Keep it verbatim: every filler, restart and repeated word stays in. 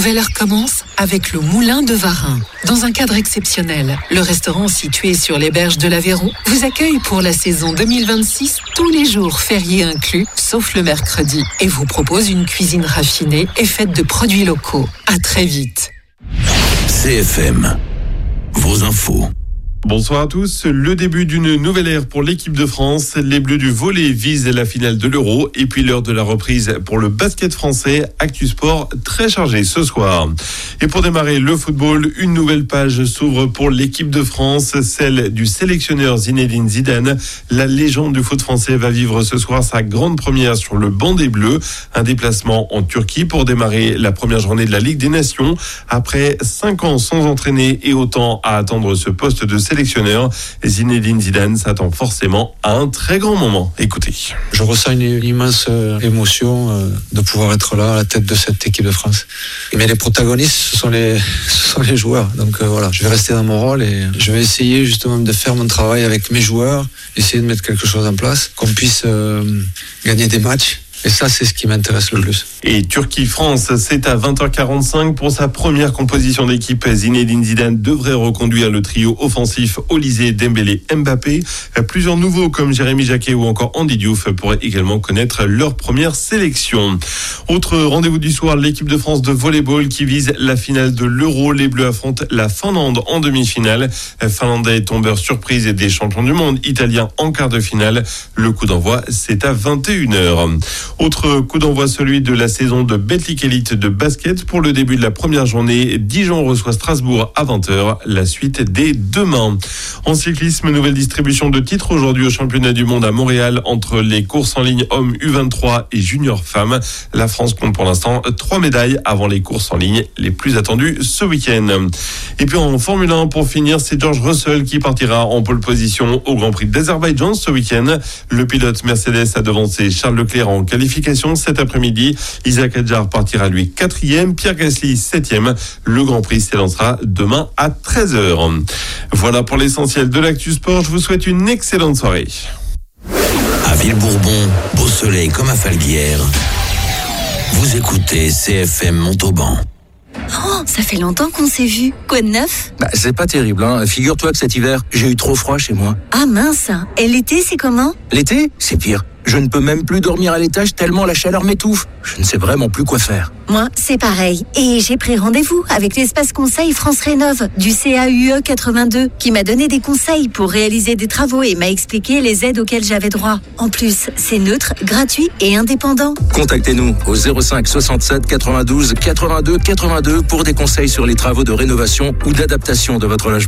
nouvelle ère commence avec le Moulin de Varin. Dans un cadre exceptionnel, le restaurant situé sur les berges de l'Aveyron vous accueille pour la saison deux mille vingt-six, tous les jours fériés inclus, sauf le mercredi, et vous propose une cuisine raffinée et faite de produits locaux. À très vite. C F M, vos infos. Bonsoir à tous. Le début d'une nouvelle ère pour l'équipe de France. Les Bleus du volley visent la finale de l'Euro et puis l'heure de la reprise pour le basket français. Actu Sport très chargé ce soir. Et pour démarrer le football, une nouvelle page s'ouvre pour l'équipe de France, celle du sélectionneur Zinedine Zidane. La légende du foot français va vivre ce soir sa grande première sur le banc des Bleus. Un déplacement en Turquie pour démarrer la première journée de la Ligue des Nations. Après cinq ans sans entraîner et autant à attendre ce poste de sélectionneur, Zinedine Zidane s'attend forcément à un très grand moment. Écoutez. Je ressens une immense émotion de pouvoir être là à la tête de cette équipe de France. Mais les protagonistes, ce sont les, ce sont les joueurs. Donc voilà, je vais rester dans mon rôle et je vais essayer justement de faire mon travail avec mes joueurs, essayer de mettre quelque chose en place, qu'on puisse euh, gagner des matchs. Et ça, c'est ce qui m'intéresse le plus. Et Turquie-France, c'est à vingt heures quarante-cinq pour sa première composition d'équipe. Zinedine Zidane devrait reconduire le trio offensif Olysée, Dembélé, Mbappé. Plusieurs nouveaux comme Jérémy Jacquet ou encore Andy Diouf pourraient également connaître leur première sélection. Autre rendez-vous du soir, l'équipe de France de volleyball qui vise la finale de l'Euro. Les Bleus affrontent la Finlande en demi-finale. Finlandais tombeur surprise et des champions du monde italiens en quart de finale. Le coup d'envoi, c'est à vingt et une heures. Autre coup d'envoi, celui de la saison de Betclic Elite de basket. Pour le début de la première journée, Dijon reçoit Strasbourg à vingt heures. La suite dès demain. En cyclisme, nouvelle distribution de titres aujourd'hui au championnat du monde à Montréal entre les courses en ligne hommes U vingt-trois et junior femmes. La France compte pour l'instant trois médailles avant les courses en ligne les plus attendues ce week-end. Et puis en Formule un, pour finir, c'est George Russell qui partira en pole position au Grand Prix d'Azerbaïdjan ce week-end. Le pilote Mercedes a devancé Charles Leclerc en qualification cet après-midi. Isaac Hadjar partira lui quatrième, Pierre Gasly septième. Le Grand Prix s'élancera demain à treize heures. Voilà pour l'essentiel de l'actu sport. Je vous souhaite une excellente soirée. À Villebourbon, beau soleil comme à Falguière. Vous écoutez C F M Montauban. Oh, ça fait longtemps qu'on s'est vu. Quoi de neuf ? Bah, c'est pas terrible, hein. Figure-toi que cet hiver, j'ai eu trop froid chez moi. Ah mince. Et l'été, c'est comment ? L'été, c'est pire. Je ne peux même plus dormir à l'étage tellement la chaleur m'étouffe. Je ne sais vraiment plus quoi faire. Moi, c'est pareil. Et j'ai pris rendez-vous avec l'espace conseil France Rénov du C A U E quatre-vingt-deux qui m'a donné des conseils pour réaliser des travaux et m'a expliqué les aides auxquelles j'avais droit. En plus, c'est neutre, gratuit et indépendant. Contactez-nous au zéro cinq soixante-sept quatre-vingt-douze quatre-vingt-deux quatre-vingt-deux pour des conseils sur les travaux de rénovation ou d'adaptation de votre logement.